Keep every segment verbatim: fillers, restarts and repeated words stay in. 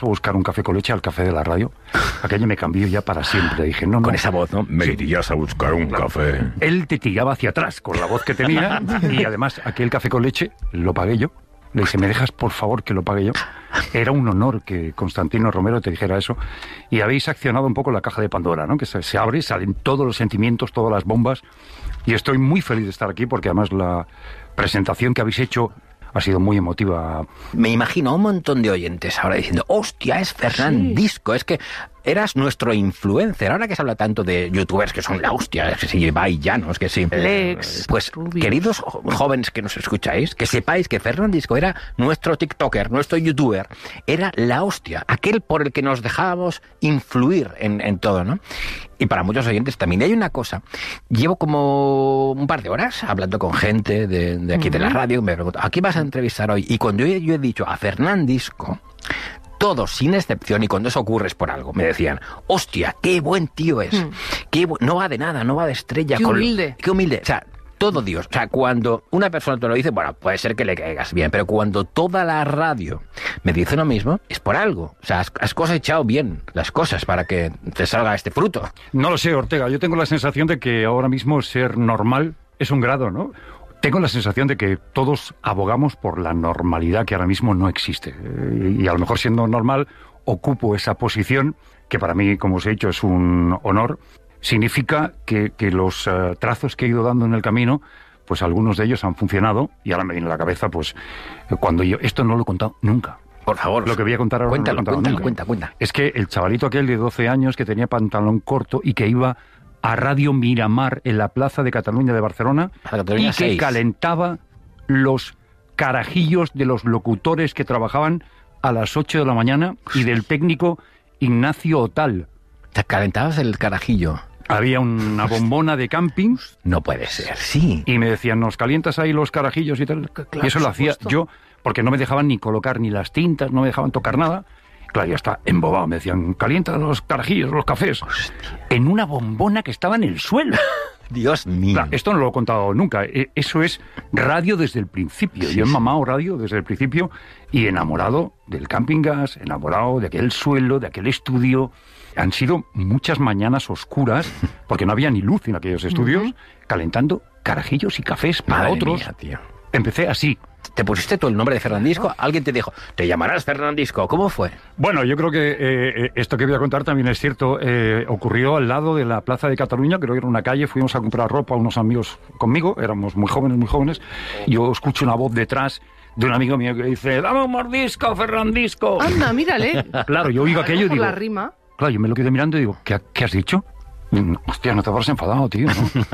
a buscar un café con leche al café de la radio. Aquello me cambió ya para siempre. Dije, no, no. Con esa voz, ¿no? Me Sí. irías a buscar un café. Él te tiraba hacia atrás con la voz que tenía y además aquel café con leche lo pagué yo. Le dije, ¿me dejas por favor que lo pague yo? Era un honor que Constantino Romero te dijera eso. Y habéis accionado un poco la caja de Pandora, ¿no? Que se, se abre, salen todos los sentimientos, todas las bombas. Y estoy muy feliz de estar aquí porque además la presentación que habéis hecho ha sido muy emotiva. Me imagino a un montón de oyentes ahora diciendo, hostia, es Fernandisco, sí. Es que eras nuestro influencer. Ahora que se habla tanto de youtubers que son la hostia, que si Ibai Llanos, que si... Lex, pues, Rubius. Queridos jóvenes que nos escucháis, que sepáis que Fernandisco era nuestro tiktoker, nuestro youtuber, era la hostia, aquel por el que nos dejábamos influir en, en todo, ¿no? Y para muchos oyentes también. Y hay una cosa, llevo como un par de horas hablando con gente de, de aquí uh-huh. de la radio, me pregunto, ¿a quién vas a entrevistar hoy? Y cuando yo, yo he dicho a Fernandisco, todos, sin excepción, y cuando eso ocurre es por algo, me decían, hostia, qué buen tío es, mm. qué bu- no va de nada, no va de estrella. Qué con... humilde. Qué humilde, o sea, todo Dios. O sea, cuando una persona te lo dice, bueno, puede ser que le caigas bien, pero cuando toda la radio me dice lo mismo, es por algo. O sea, has, has cosechado bien las cosas para que te salga este fruto. No lo sé, Ortega, yo tengo la sensación de que ahora mismo ser normal es un grado, ¿no? Tengo la sensación de que todos abogamos por la normalidad que ahora mismo no existe. Y a lo mejor siendo normal ocupo esa posición, que para mí, como os he dicho, es un honor. Significa que, que los uh, trazos que he ido dando en el camino, pues algunos de ellos han funcionado. Y ahora me viene a la cabeza, pues, cuando yo... Esto no lo he contado nunca. Por favor. Lo que voy a contar ahora cuéntalo, no lo he contado cuéntalo, nunca. Cuenta, cuenta. Es que el chavalito aquel de doce años que tenía pantalón corto y que iba a Radio Miramar en la Plaza de Cataluña de Barcelona y que seis. calentaba los carajillos de los locutores que trabajaban a las ocho de la mañana y del técnico Ignacio Otal. ¿Te calentabas el carajillo? Había una bombona de camping. No puede ser, sí. Y me decían, ¿nos calientas ahí los carajillos y tal? Claro, y eso lo hacía supuesto. yo, porque no me dejaban ni colocar ni las tintas, no me dejaban tocar nada. Claro, ya está embobado. Me decían, calienta los carajillos, los cafés. Hostia. En una bombona que estaba en el suelo. Dios mío. Claro, esto no lo he contado nunca. Eso es radio desde el principio. Sí, Yo he sí. mamado radio desde el principio y enamorado del camping gas, enamorado de aquel suelo, de aquel estudio. Han sido muchas mañanas oscuras, porque no había ni luz en aquellos estudios, uh-huh. calentando carajillos y cafés para Madre otros. Mía, tío. Empecé así. ¿Te pusiste tú el nombre de Fernandisco? Alguien te dijo, te llamarás Fernandisco. ¿Cómo fue? Bueno, yo creo que eh, esto que voy a contar también es cierto. Eh, ocurrió al lado de la Plaza de Cataluña, creo que era una calle. Fuimos a comprar ropa unos amigos conmigo, éramos muy jóvenes, muy jóvenes. Yo escucho una voz detrás de un amigo mío que dice, dame un mordisco, Fernandisco. Anda, mírale. Claro, yo oigo aquello y digo... la rima. Claro, yo me lo quedé mirando y digo, ¿qué, qué has dicho? Hostia, no te habrás enfadado, tío,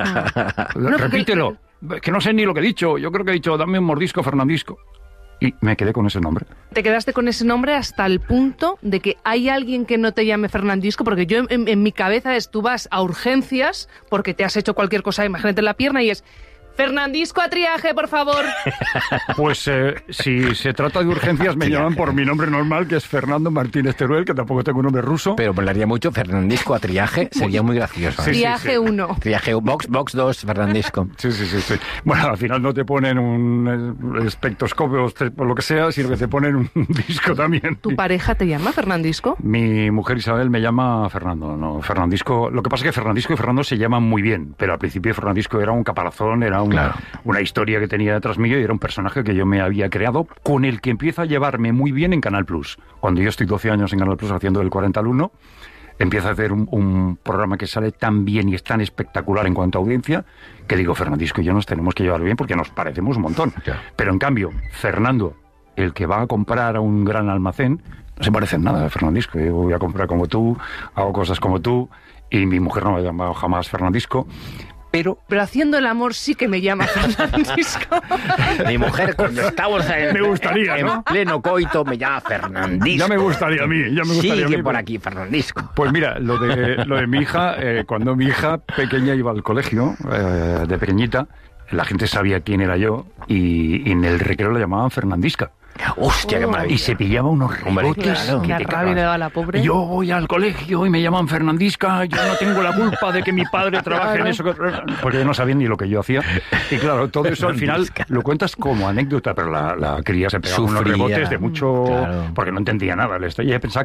¿no? no Repítelo. El... Que no sé ni lo que he dicho. Yo creo que he dicho, dame un mordisco, Fernandisco. Y me quedé con ese nombre. Te quedaste con ese nombre hasta el punto de que hay alguien que no te llame Fernandisco, porque yo en, en, en mi cabeza es, tú vas a urgencias porque te has hecho cualquier cosa, imagínate en la pierna y es... Fernandisco a triaje, por favor. Pues eh, si se trata de urgencias me llaman por mi nombre normal, que es Fernando Martínez Teruel, que tampoco tengo un nombre ruso. Pero molaría mucho Fernandisco a triaje, sería muy gracioso. Sí, triaje uno. Sí, sí. Triaje box, box dos, Fernandisco. Sí, sí, sí, sí. Bueno, al final no te ponen un espectroscopio o lo que sea, sino que te ponen un disco también. ¿Tu pareja te llama Fernandisco? Mi mujer Isabel me llama Fernando, no, Fernandisco. Lo que pasa es que Fernandisco y Fernando se llaman muy bien, pero al principio Fernandisco era un caparazón, era un Una, claro. una historia que tenía detrás mío y era un personaje que yo me había creado, con el que empiezo a llevarme muy bien en Canal Plus. Cuando yo estoy doce años en Canal Plus haciendo el cuarenta al uno, empiezo a hacer un, un programa que sale tan bien y es tan espectacular en cuanto a audiencia, que digo, Fernandisco y yo nos tenemos que llevar bien porque nos parecemos un montón. Yeah. Pero en cambio, Fernando, el que va a comprar a un gran almacén, no se parece en nada a Fernandisco. Yo voy a comprar como tú, hago cosas como tú, y mi mujer no me ha llamado jamás Fernandisco. Pero, pero haciendo el amor sí que me llama Fernandisco. Mi mujer, cuando estamos en, me gustaría, en ¿no? pleno coito, me llama Fernandisco. Ya me gustaría a mí, ya me gustaría Sigue a mí. por aquí, Fernandisco. Pues mira, lo de, lo de mi hija, eh, cuando mi hija pequeña iba al colegio, eh, de pequeñita, la gente sabía quién era yo y, y en el recreo la llamaban Fernandisca. Hostia, qué maravilla. Y se pillaba unos rebotes. Claro. Una rabia le daba a la pobre. Yo voy al colegio y me llaman Fernandisca, yo no tengo la culpa de que mi padre trabaje en eso. Porque no sabían ni lo que yo hacía. Y claro, todo eso al final lo cuentas como anécdota, pero la, la cría se pegaba unos rebotes de mucho... Claro. Porque no entendía nada. Ella pensaba